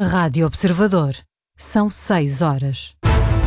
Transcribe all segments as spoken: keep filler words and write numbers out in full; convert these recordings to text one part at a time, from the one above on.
Rádio Observador. São seis horas.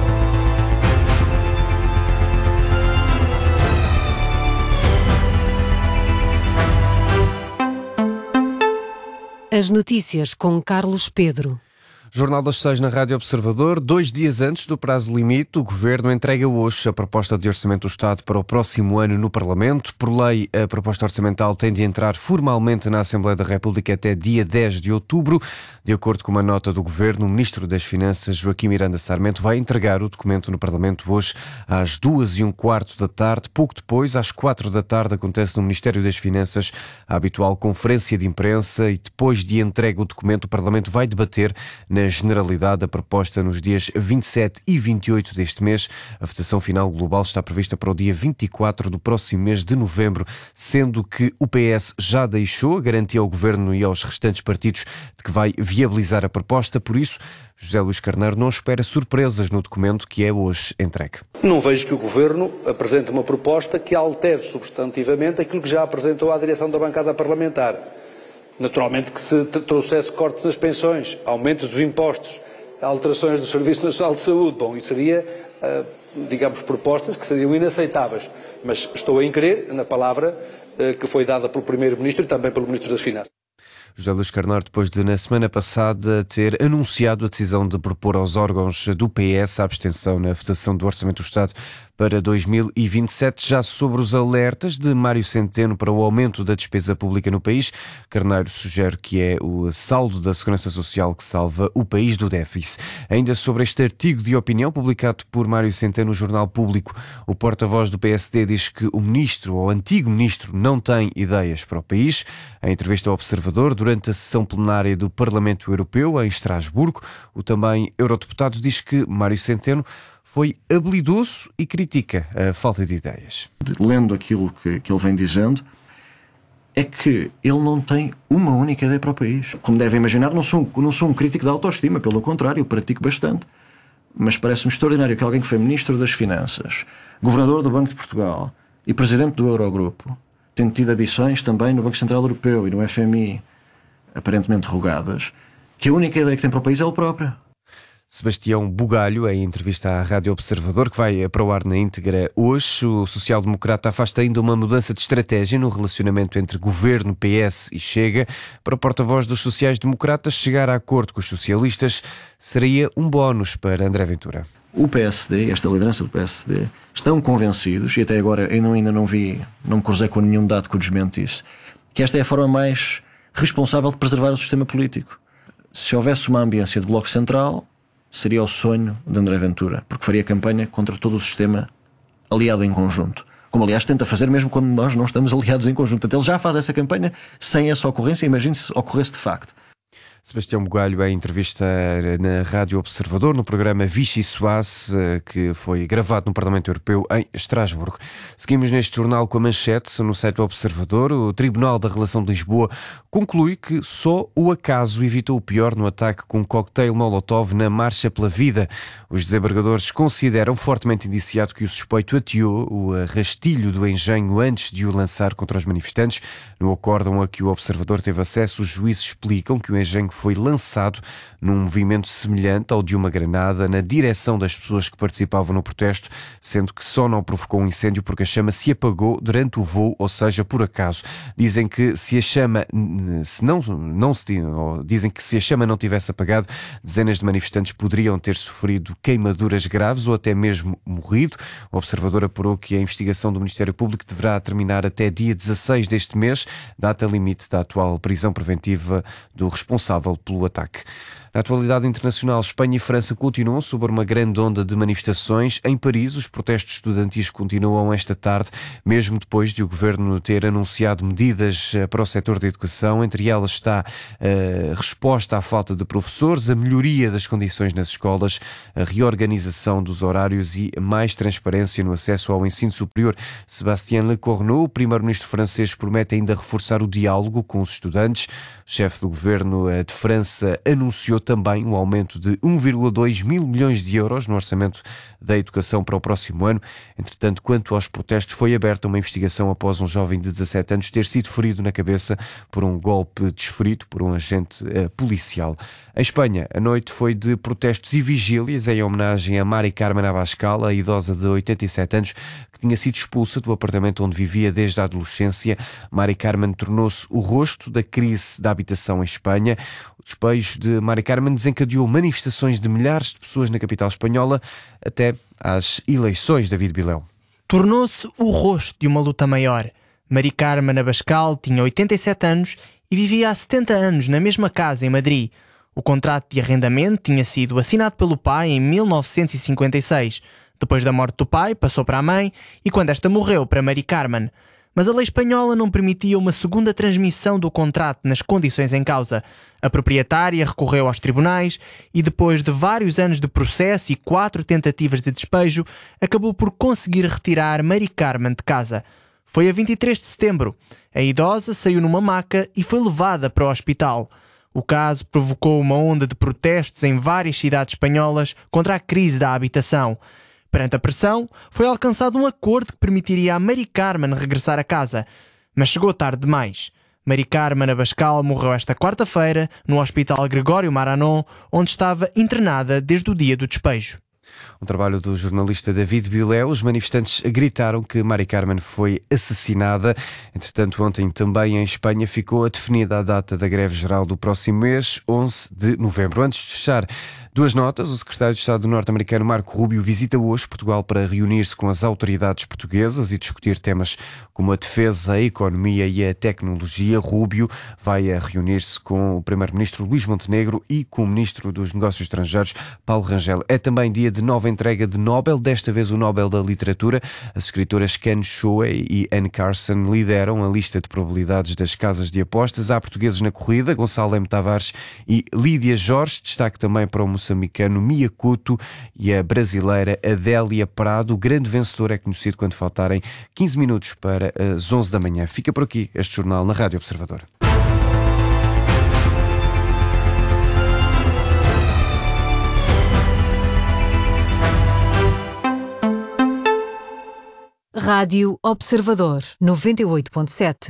As notícias com Carlos Pedro. Jornal das Seis na Rádio Observador. Dois dias antes do prazo limite, o Governo entrega hoje a proposta de Orçamento do Estado para o próximo ano no Parlamento. Por lei, a proposta orçamental tem de entrar formalmente na Assembleia da República até dia dez de outubro. De acordo com uma nota do Governo, o Ministro das Finanças, Joaquim Miranda Sarmento, vai entregar o documento no Parlamento hoje às duas e um quarto da tarde. Pouco depois, às quatro da tarde, acontece no Ministério das Finanças a habitual conferência de imprensa e depois de entregue o documento, o Parlamento vai debater na generalidade a proposta nos dias vinte e sete e vinte e oito deste mês. A votação final global está prevista para o dia vinte e quatro do próximo mês de novembro, sendo que o P S já deixou a garantia ao Governo e aos restantes partidos de que vai viabilizar a proposta. Por isso, José Luís Carneiro não espera surpresas no documento que é hoje entregue. Não vejo que o Governo apresente uma proposta que altere substantivamente aquilo que já apresentou à direção da bancada parlamentar. Naturalmente que se trouxesse cortes das pensões, aumentos dos impostos, alterações do Serviço Nacional de Saúde, bom, isso seria, digamos, propostas que seriam inaceitáveis. Mas estou a crer na palavra que foi dada pelo Primeiro-Ministro e também pelo Ministro das Finanças. José Luís Carneiro, depois de, na semana passada, ter anunciado a decisão de propor aos órgãos do P S a abstenção na votação do Orçamento do Estado para dois mil e vinte e sete, já sobre os alertas de Mário Centeno para o aumento da despesa pública no país. Carneiro sugere que é o saldo da Segurança Social que salva o país do déficit. Ainda sobre este artigo de opinião publicado por Mário Centeno no Jornal Público, o porta-voz do P S D diz que o ministro, ou antigo ministro, não tem ideias para o país. Em entrevista ao Observador, durante a sessão plenária do Parlamento Europeu, em Estrasburgo, o também eurodeputado diz que Mário Centeno foi habilidoso e critica a falta de ideias. Lendo aquilo que, que ele vem dizendo, é que ele não tem uma única ideia para o país. Como devem imaginar, não sou, não sou um crítico da autoestima, pelo contrário, eu pratico bastante. Mas parece-me extraordinário que alguém que foi Ministro das Finanças, Governador do Banco de Portugal e Presidente do Eurogrupo, tendo tido ambições também no Banco Central Europeu e no F M I, aparentemente rogadas, que a única ideia que tem para o país é ele próprio. Sebastião Bugalho, em entrevista à Rádio Observador, que vai para o ar na íntegra hoje, o social-democrata afasta ainda uma mudança de estratégia no relacionamento entre Governo, P S e Chega. Para o porta-voz dos sociais-democratas, chegar a acordo com os socialistas seria um bónus para André Ventura. O P S D, esta liderança do P S D, estão convencidos, e até agora eu não, ainda não vi, não me cruzei com nenhum dado que o desmentisse, que esta é a forma mais responsável de preservar o sistema político. Se houvesse uma ambiência de Bloco Central, seria o sonho de André Ventura, porque faria campanha contra todo o sistema aliado em conjunto. Como, aliás, tenta fazer mesmo quando nós não estamos aliados em conjunto. Então, ele já faz essa campanha sem essa ocorrência. Imagine se ocorresse de facto. Sebastião Bugalho, em entrevista na Rádio Observador, no programa Vichy Soase, que foi gravado no Parlamento Europeu em Estrasburgo. Seguimos neste jornal com a manchete no site do Observador. O Tribunal da Relação de Lisboa conclui que só o acaso evitou o pior no ataque com um cocktail Molotov na Marcha pela Vida. Os desembargadores consideram fortemente indiciado que o suspeito ateou o rastilho do engenho antes de o lançar contra os manifestantes. No acórdão a que o Observador teve acesso, os juízes explicam que o engenho foi lançado num movimento semelhante ao de uma granada na direção das pessoas que participavam no protesto, sendo que só não provocou um incêndio porque a chama se apagou durante o voo, ou seja, por acaso. Dizem que se a chama se não, não se, ou dizem que se a chama não tivesse apagado, dezenas de manifestantes poderiam ter sofrido queimaduras graves ou até mesmo morrido. O Observador apurou que a investigação do Ministério Público deverá terminar até dia dezasseis deste mês, data limite da atual prisão preventiva do responsável pelo ataque. Na atualidade internacional, Espanha e França continuam sob uma grande onda de manifestações. Em Paris, os protestos estudantis continuam esta tarde, mesmo depois de o governo ter anunciado medidas para o setor da educação. Entre elas está a resposta à falta de professores, a melhoria das condições nas escolas, a reorganização dos horários e mais transparência no acesso ao ensino superior. Sébastien Lecornu, o primeiro-ministro francês, promete ainda reforçar o diálogo com os estudantes. O chefe do governo defende França anunciou também um aumento de um vírgula dois mil milhões de euros no orçamento da educação para o próximo ano. Entretanto, quanto aos protestos, foi aberta uma investigação após um jovem de dezassete anos ter sido ferido na cabeça por um golpe desferido por um agente uh, policial. Em Espanha, a noite foi de protestos e vigílias em homenagem a Mari Carmen Abascal, a idosa de oitenta e sete anos, que tinha sido expulsa do apartamento onde vivia desde a adolescência. Mari Carmen tornou-se o rosto da crise da habitação em Espanha. O despejo de Mari Carmen desencadeou manifestações de milhares de pessoas na capital espanhola até às eleições. David Bileu. Tornou-se o rosto de uma luta maior. Mari Carmen Abascal tinha oitenta e sete anos e vivia há setenta anos na mesma casa em Madrid. O contrato de arrendamento tinha sido assinado pelo pai em mil novecentos e cinquenta e seis. Depois da morte do pai, passou para a mãe e, quando esta morreu, para Mari Carmen. Mas a lei espanhola não permitia uma segunda transmissão do contrato nas condições em causa. A proprietária recorreu aos tribunais e, depois de vários anos de processo e quatro tentativas de despejo, acabou por conseguir retirar Mari Carmen de casa. Foi a vinte e três de setembro. A idosa saiu numa maca e foi levada para o hospital. O caso provocou uma onda de protestos em várias cidades espanholas contra a crise da habitação. Perante a pressão, foi alcançado um acordo que permitiria a Mari Carmen regressar a casa. Mas chegou tarde demais. Mari Carmen Abascal morreu esta quarta-feira no Hospital Gregório Maranon, onde estava internada desde o dia do despejo. Um trabalho do jornalista David Bileu. Os manifestantes gritaram que Mari Carmen foi assassinada. Entretanto, ontem também em Espanha ficou definida a data da greve geral do próximo mês, onze de novembro. Antes de fechar, duas notas. O secretário de Estado norte-americano Marco Rubio visita hoje Portugal para reunir-se com as autoridades portuguesas e discutir temas como a defesa, a economia e a tecnologia. Rubio vai a reunir-se com o primeiro-ministro Luís Montenegro e com o ministro dos Negócios Estrangeiros Paulo Rangel. É também dia de nova entrega de Nobel, desta vez o Nobel da Literatura. As escritoras Ken Shuey e Anne Carson lideram a lista de probabilidades das casas de apostas. Há portugueses na corrida, Gonçalo M. Tavares e Lídia Jorge. Destaque também para o moçambicano Mia Couto e a brasileira Adélia Prado. O grande vencedor é conhecido quando faltarem quinze minutos para as onze da manhã. Fica por aqui este jornal na Rádio Observador. Rádio Observador noventa e oito ponto sete.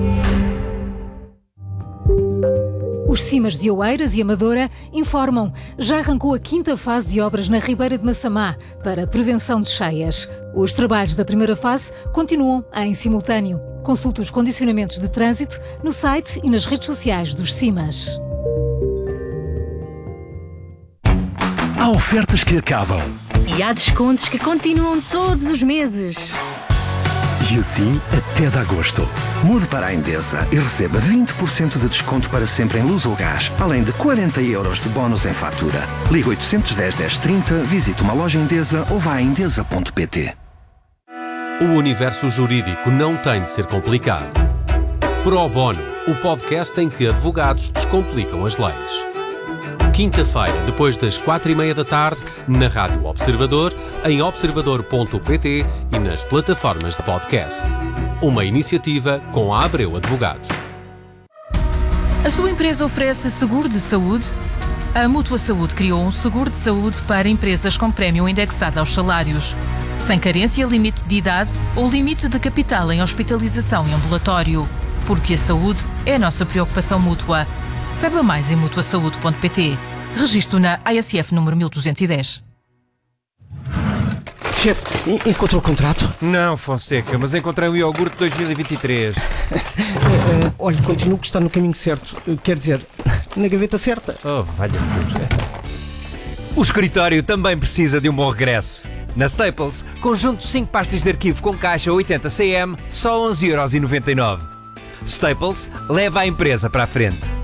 Os Cimas de Oeiras e Amadora informam. Já arrancou a quinta fase de obras na Ribeira de Massamá para prevenção de cheias. Os trabalhos da primeira fase continuam em simultâneo. Consulte os condicionamentos de trânsito no site e nas redes sociais dos Cimas. Há ofertas que acabam. E há descontos que continuam todos os meses. E assim até de agosto. Mude para a Endesa e receba vinte por cento de desconto para sempre em luz ou gás, além de quarenta euros de bónus em fatura. Ligue oitocentos e dez, dez trinta, visite uma loja Endesa ou vá a endesa ponto pt. O universo jurídico não tem de ser complicado. Pro Bono, o podcast em que advogados descomplicam as leis. Quinta-feira, depois das quatro e meia da tarde, na Rádio Observador, em observador ponto pt e nas plataformas de podcast. Uma iniciativa com a Abreu Advogados. A sua empresa oferece seguro de saúde? A Mútua Saúde criou um seguro de saúde para empresas com prémio indexado aos salários, sem carência, limite de idade ou limite de capital em hospitalização e ambulatório. Porque a saúde é a nossa preocupação mútua. Saiba mais em mutua saúde ponto pt. Registro na A S F número mil duzentos e dez. Chefe, encontrou o contrato? Não, Fonseca, mas encontrei o iogurte dois mil e vinte e três. uh, uh, olha, continuo que está no caminho certo. Uh, quer dizer, na gaveta certa. Oh, valha-me Deus. O escritório também precisa de um bom regresso. Na Staples, conjunto de cinco pastas de arquivo com caixa oitenta centímetros, só onze euros e noventa e nove. Staples leva a empresa para a frente.